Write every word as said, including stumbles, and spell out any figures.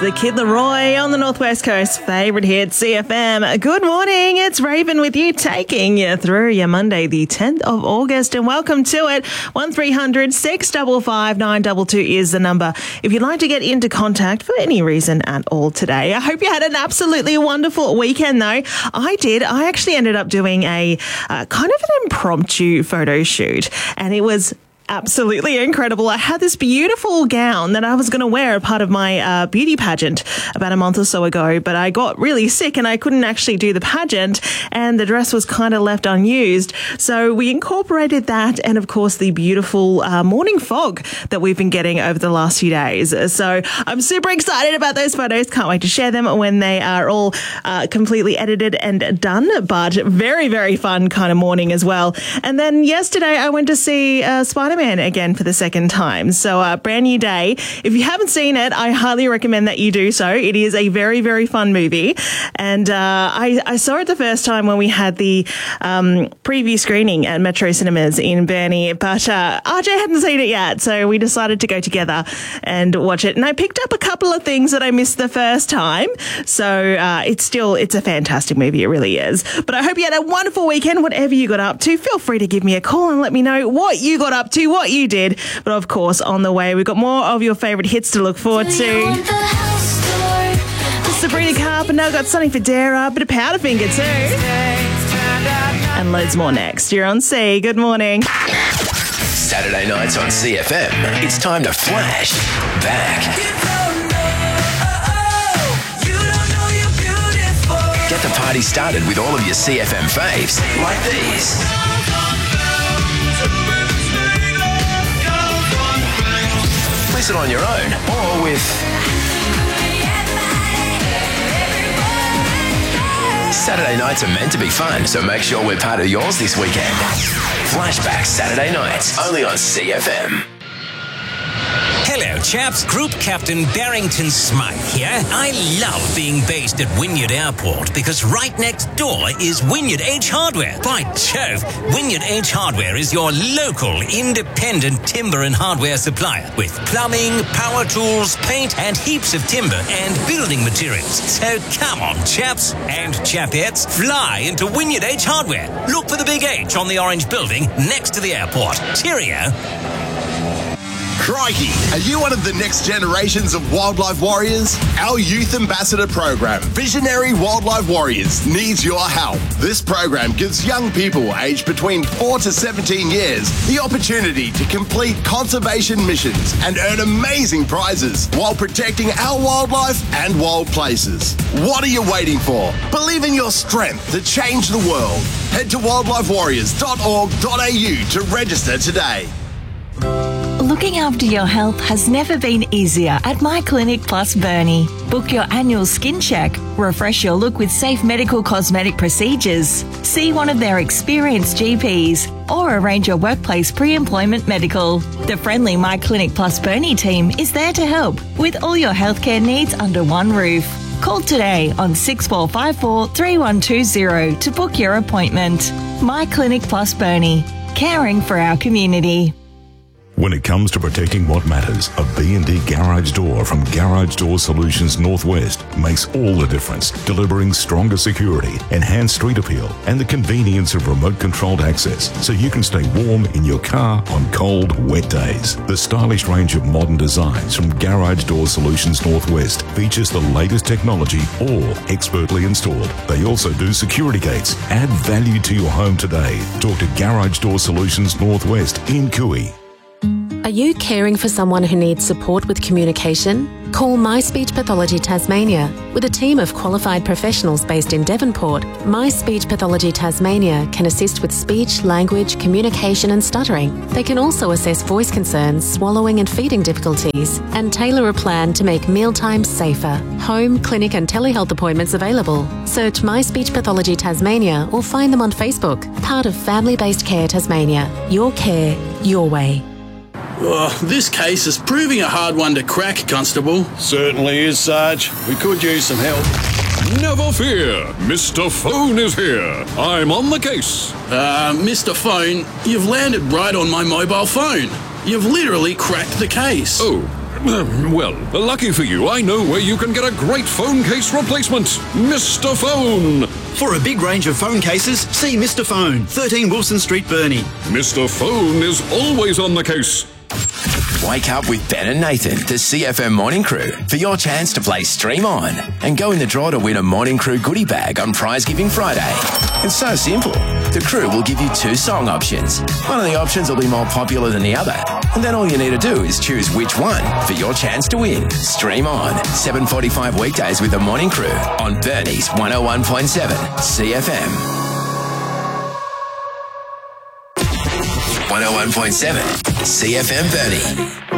the Kid Laroi on the Northwest Coast favourite hit, C F M. Good morning, it's Raven with you, taking you through your Monday, the tenth of August, and welcome to it. one three hundred six five five nine two two is the number if you'd like to get into contact for any reason at all today. I hope you had an absolutely wonderful weekend, though. I did. I actually ended up doing a uh, kind of an impromptu photo shoot, and it was absolutely incredible. I had this beautiful gown that I was going to wear as part of my uh, beauty pageant about a month or so ago, but I got really sick and I couldn't actually do the pageant, and the dress was kind of left unused. So we incorporated that and, of course, the beautiful uh, morning fog that we've been getting over the last few days. So I'm super excited about those photos. Can't wait to share them when they are all uh, completely edited and done, but very, very fun kind of morning as well. And then yesterday I went to see uh, Spider-Man again for the second time. So a uh, brand new day. If you haven't seen it, I highly recommend that you do so. It is a very, very fun movie. And uh, I, I saw it the first time when we had the um, preview screening at Metro Cinemas in Burnie, but uh, R J hadn't seen it yet, so we decided to go together and watch it. And I picked up a couple of things that I missed the first time. So uh, it's still, it's a fantastic movie. It really is. But I hope you had a wonderful weekend, whatever you got up to. Feel free to give me a call and let me know what you got up to, what you did. But of course, on the way, we've got more of your favourite hits to look forward to. Sabrina Carpenter, got Sonny Fodera, a bit of Powderfinger too. And loads more next. You're on C. Good morning. Saturday nights on C F M, it's time to flash back. Get the party started with all of your C F M faves, like these. Listen on your own or with Saturday nights are meant to be fun, so make sure we're part of yours this weekend. Flashback Saturday nights, only on C F M. Hello, chaps. Group Captain Barrington Smythe here. I love being based at Wynyard Airport because right next door is Wynyard H Hardware. By Jove, Wynyard H Hardware is your local independent timber and hardware supplier with plumbing, power tools, paint, and heaps of timber and building materials. So come on, chaps and chapettes, fly into Wynyard H Hardware. Look for the big H on the orange building next to the airport. Cheerio. Crikey! Are you one of the next generations of wildlife warriors? Our Youth Ambassador program, Visionary Wildlife Warriors, needs your help. This program gives young people aged between four to seventeen years the opportunity to complete conservation missions and earn amazing prizes while protecting our wildlife and wild places. What are you waiting for? Believe in your strength to change the world. Head to wildlife warriors dot org dot a u to register today. Looking after your health has never been easier at My Clinic Plus Burnie. Book your annual skin check, refresh your look with safe medical cosmetic procedures, see one of their experienced G Ps, or arrange your workplace pre-employment medical. The friendly My Clinic Plus Burnie team is there to help with all your healthcare needs under one roof. Call today on six four five four, three one two zero to book your appointment. My Clinic Plus Burnie, caring for our community. When it comes to protecting what matters, a B and D garage door from Garage Door Solutions Northwest makes all the difference, delivering stronger security, enhanced street appeal, and the convenience of remote-controlled access so you can stay warm in your car on cold, wet days. The stylish range of modern designs from Garage Door Solutions Northwest features the latest technology, all expertly installed. They also do security gates. Add value to your home today. Talk to Garage Door Solutions Northwest in Cooey. Are you caring for someone who needs support with communication? Call My Speech Pathology Tasmania. With a team of qualified professionals based in Devonport, My Speech Pathology Tasmania can assist with speech, language, communication and stuttering. They can also assess voice concerns, swallowing and feeding difficulties, and tailor a plan to make mealtimes safer. Home, clinic and telehealth appointments available. Search My Speech Pathology Tasmania or find them on Facebook. Part of Family Based Care Tasmania. Your care, your way. Oh, this case is proving a hard one to crack, Constable. Certainly is, Sarge. We could use some help. Never fear, Mister Phone is here. I'm on the case. Uh, Mister Phone, you've landed right on my mobile phone. You've literally cracked the case. Oh, Well, lucky for you, I know where you can get a great phone case replacement. Mister Phone. For a big range of phone cases, see Mister Phone, thirteen Wilson Street, Burnie. Mister Phone is always on the case. Wake up with Ben and Nathan, the C F M Morning Crew, for your chance to play Stream On and go in the draw to win a Morning Crew goodie bag on Prize Giving Friday. It's so simple. The crew will give you two song options. One of the options will be more popular than the other. And then all you need to do is choose which one for your chance to win. Stream On, seven forty-five weekdays with the Morning Crew on Burnie's one oh one point seven C F M. one oh one point seven C F M Burnie.